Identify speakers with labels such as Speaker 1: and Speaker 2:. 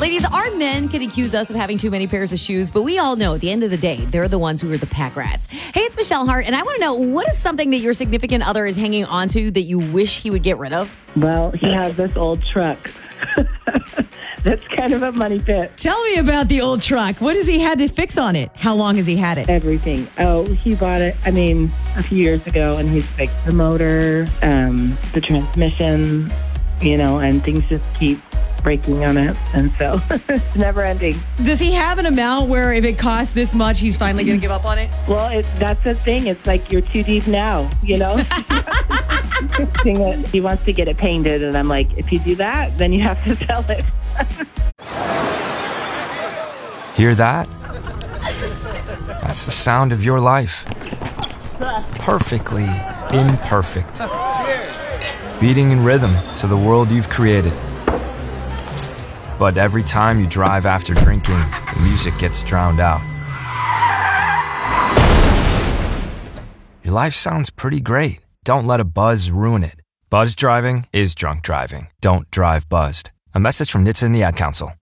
Speaker 1: Ladies, our men can accuse us of having too many pairs of shoes, but we all know at the end of the day, they're the ones who are the pack rats. Hey, it's Michelle Hart, and I want to know, what is something that your significant other is hanging onto that you wish he would get rid of?
Speaker 2: Well, he has this old truck. That's kind of a money pit.
Speaker 3: Tell me about the old truck. What has he had to fix on it? How long has he had it?
Speaker 2: Everything. Oh, he bought it, a few years ago, and he's fixed the motor, the transmission, and things just keep breaking on it. And so it's never ending.
Speaker 3: Does he have an amount where if it costs this much, he's finally going to give up on it?
Speaker 2: Well, that's the thing. It's like you're too deep now, He wants to get it painted, and I'm like, if you do that, then you have to sell it.
Speaker 4: Hear that? That's the sound of your life. Perfectly imperfect. Beating in rhythm to the world you've created. But every time you drive after drinking, the music gets drowned out. Your life sounds pretty great. Don't let a buzz ruin it. Buzz driving is drunk driving. Don't drive buzzed. A message from NHTSA and the Ad Council.